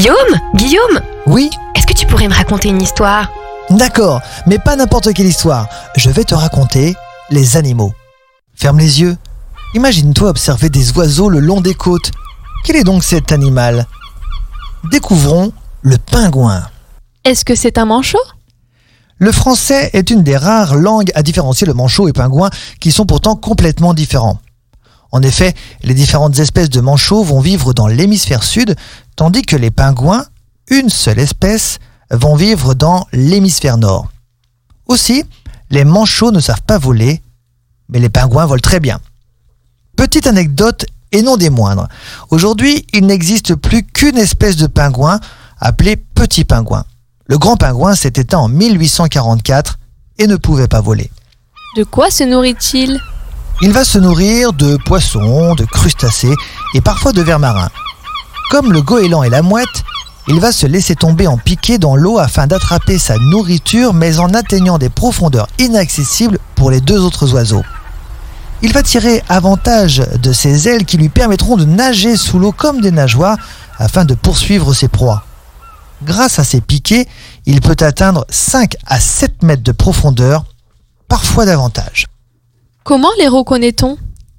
Guillaume, Oui, est-ce que tu pourrais me raconter une histoire? d'accord, mais pas n'importe quelle histoire. Je vais te raconter les animaux. Ferme les yeux. Imagine-toi observer des oiseaux le long des côtes. Quel est donc cet animal? Découvrons le pingouin. Est-ce que c'est un manchot? Le français est une des rares langues à différencier le manchot et pingouin qui sont pourtant complètement différents. En effet, les différentes espèces de manchots vont vivre dans l'hémisphère sud, tandis que les pingouins, une seule espèce, vont vivre dans l'hémisphère nord. Aussi, les manchots ne savent pas voler, mais les pingouins volent très bien. Petite anecdote et non des moindres. Aujourd'hui, il n'existe plus qu'une espèce de pingouin appelée petit pingouin. Le grand pingouin s'est éteint en 1844 et ne pouvait pas voler. De quoi se nourrit-il? Il va se nourrir de poissons, de crustacés et parfois de vers marins. Comme le goéland et la mouette, il va se laisser tomber en piqué dans l'eau afin d'attraper sa nourriture, mais en atteignant des profondeurs inaccessibles pour les deux autres oiseaux. Il va tirer avantage de ses ailes qui lui permettront de nager sous l'eau comme des nageoires afin de poursuivre ses proies. Grâce à ses piquets, il peut atteindre 5 à 7 mètres de profondeur, parfois davantage. Comment les reconnaît-on?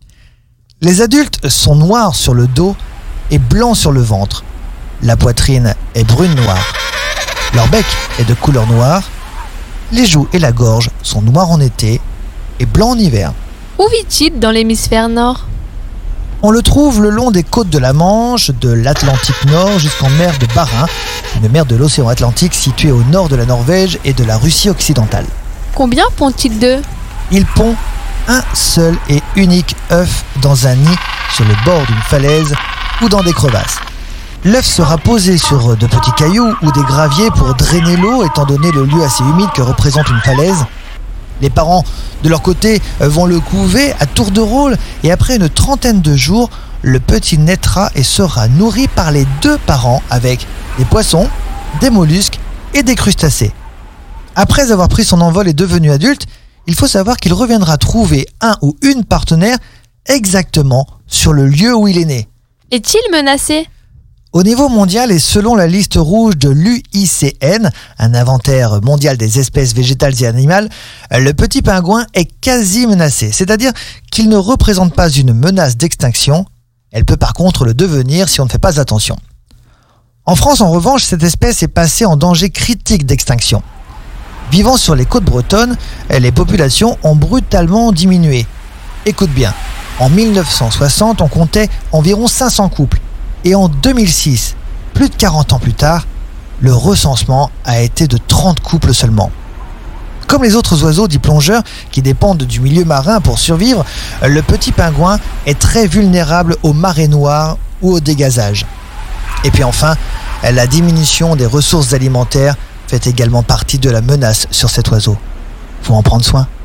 Les adultes sont noirs sur le dos et blancs sur le ventre. La poitrine est brune-noire. Leur bec est de couleur noire. Les joues et la gorge sont noirs en été et blancs en hiver. Où vit-il dans l'hémisphère nord? On le trouve le long des côtes de la Manche, de l'Atlantique Nord jusqu'en mer de Bas-Rhin, une mer de l'océan Atlantique située au nord de la Norvège et de la Russie occidentale. Combien pond-il d'œufs? Il pond un seul et unique œuf dans un nid sur le bord d'une falaise ou dans des crevasses. L'œuf sera posé sur de petits cailloux ou des graviers pour drainer l'eau étant donné le lieu assez humide que représente une falaise. Les parents, de leur côté, vont le couver à tour de rôle et après une trentaine de jours, le petit naîtra et sera nourri par les deux parents avec des poissons, des mollusques et des crustacés. Après avoir pris son envol et devenu adulte, il faut savoir qu'il reviendra trouver un ou une partenaire exactement sur le lieu où il est né. Est-il menacé? Au niveau mondial et selon la liste rouge de l'UICN, un inventaire mondial des espèces végétales et animales, le petit pingouin est quasi menacé, c'est-à-dire qu'il ne représente pas une menace d'extinction, elle peut par contre le devenir si on ne fait pas attention. En France, en revanche, cette espèce est passée en danger critique d'extinction. Vivant sur les côtes bretonnes, les populations ont brutalement diminué. Écoute bien, en 1960, on comptait environ 500 couples. Et en 2006, plus de 40 ans plus tard, le recensement a été de 30 couples seulement. Comme les autres oiseaux dits plongeurs qui dépendent du milieu marin pour survivre, le petit pingouin est très vulnérable aux marées noires ou au dégazage. Et puis enfin, la diminution des ressources alimentaires fait également partie de la menace sur cet oiseau. Faut en prendre soin.